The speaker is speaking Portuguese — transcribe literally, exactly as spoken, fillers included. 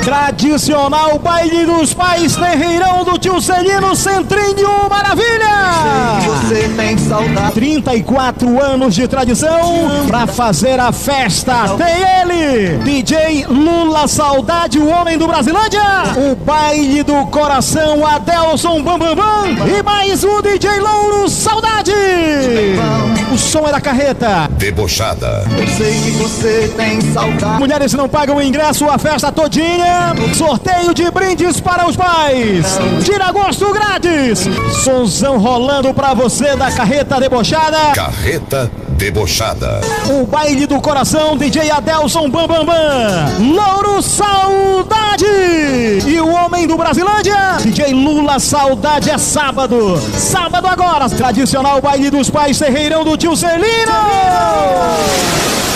Tradicional baile dos pais, terreirão do tio Celino, Centrinho, maravilha! Você tem saudade. trinta e quatro anos de tradição pra fazer a festa. Tem ele, D J Lula Saudade, o homem do Brasilândia. O baile do coração, Adelson Bam Bam Bam. E mais o D J Louro Saudade. O som é da carreta Debochada. Eu sei que você tem saudade. Mulheres não pagam o ingresso, a festa todinha. Sorteio de brindes para os pais. Tira gosto grátis. Sonzão rolando pra você da carreta debochada. Carreta Debochada. O baile do coração, D J Adelson Bam Bam Bam. Louro Saudade. E o homem do Brasilândia, D J Lula Saudade. É sábado. Sábado agora. Tradicional baile dos pais, terreirão do tio Celino.